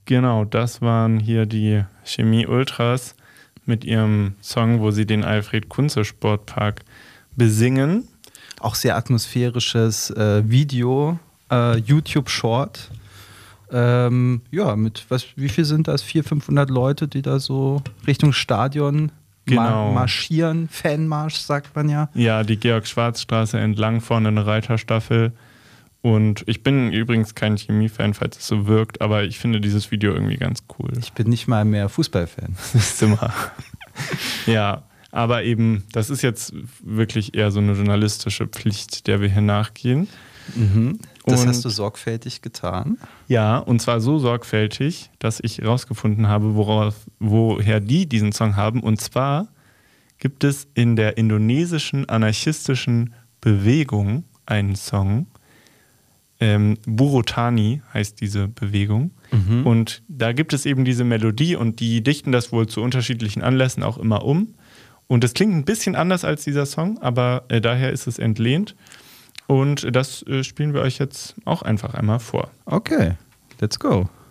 Genau, das waren hier die Chemie Ultras mit ihrem Song, wo sie den Alfred-Kunze-Sportpark besingen. Auch sehr atmosphärisches Video, YouTube-Short. Wie viel sind das? 400, 500 Leute, die da so Richtung Stadion marschieren. Fanmarsch, sagt man ja. Ja, die Georg-Schwarz-Straße entlang, vorne eine Reiterstaffel. Und ich bin übrigens kein Chemie-Fan, falls es so wirkt, aber ich finde dieses Video irgendwie ganz cool. Ich bin nicht mal mehr Fußballfan. Das ist immer. Ja, aber eben, das ist jetzt wirklich eher so eine journalistische Pflicht, der wir hier nachgehen. Mhm. Das hast du sorgfältig getan? Ja, und zwar so sorgfältig, dass ich rausgefunden habe, woher die diesen Song haben. Und zwar gibt es in der indonesischen anarchistischen Bewegung einen Song. Buruh Tani heißt diese Bewegung. Mhm. Und da gibt es eben diese Melodie und die dichten das wohl zu unterschiedlichen Anlässen auch immer um. Und es klingt ein bisschen anders als dieser Song, aber daher ist es entlehnt. Und das spielen wir euch jetzt auch einfach einmal vor. Okay, let's go.